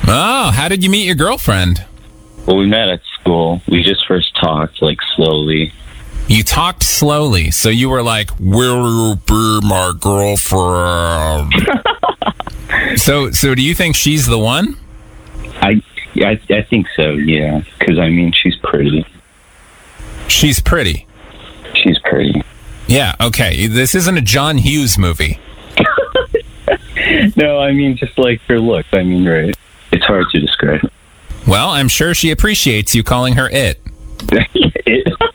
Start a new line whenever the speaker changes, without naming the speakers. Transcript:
Oh, how did you meet your girlfriend?
Well, we met at school. We just first talked, like, slowly.
You talked slowly, so you were like, "Will you be my girlfriend?" So do you think she's the one?
I think so, yeah. Because, I mean, she's pretty.
She's pretty.
She's pretty.
Yeah, okay. This isn't a John Hughes movie.
No, I mean, just like her looks. I mean, right. It's hard to describe.
Well, I'm sure she appreciates you calling her it.
It?